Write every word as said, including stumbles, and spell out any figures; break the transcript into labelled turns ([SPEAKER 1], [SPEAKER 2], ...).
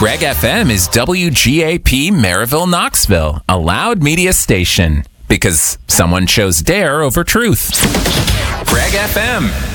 [SPEAKER 1] Greg F M is W G A P Maryville, Knoxville, a loud media station. Because someone chose dare over truth. Greg F M.